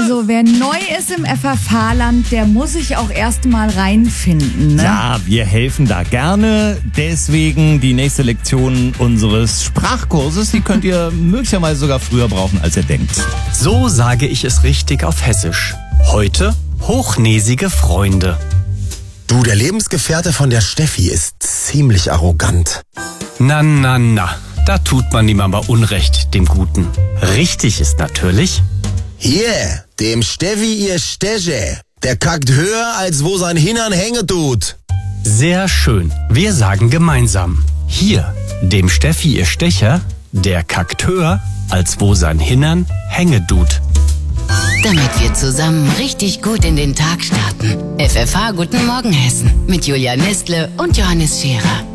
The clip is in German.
Also, wer neu ist im FFH-Land, der muss sich auch erst mal reinfinden, ne? Ja, wir helfen da gerne. Deswegen die nächste Lektion unseres Sprachkurses, die könnt ihr möglicherweise sogar früher brauchen, als ihr denkt. So sage ich es richtig auf Hessisch. Heute hochnäsige Freunde. Du, der Lebensgefährte von der Steffi ist ziemlich arrogant. Na, da tut man ihm aber Unrecht, dem Guten. Richtig ist natürlich: Hier, dem Steffi ihr Steche. Der kackt höher, als wo sein Hintern hänge tut. sehr schön. Wir sagen gemeinsam: Hier, dem Steffi ihr Stecher, der kackt höher, als wo sein Hintern hänge tut. Damit wir zusammen richtig gut in den Tag starten. FFH Guten Morgen Hessen mit Julia Nestle und Johannes Scherer.